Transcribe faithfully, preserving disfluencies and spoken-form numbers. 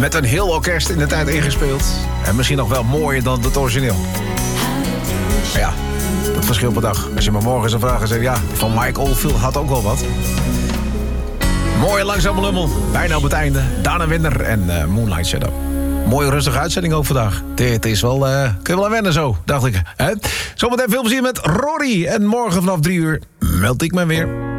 Met een heel orkest in de tijd ingespeeld. En misschien nog wel mooier dan het origineel. Maar ja, dat verschil per dag. Als je me morgen zou vragen, zeg ik ja, van Mike Oldfield had ook wel wat. Mooie langzame lummel. Bijna op het einde. Dana Winner en uh, Moonlight Shadow. Mooie rustige uitzending ook vandaag. Dit is wel, uh, kun je wel aan wennen zo, dacht ik. Hè? Zometeen veel plezier met Rory. En morgen vanaf drie uur meld ik me weer.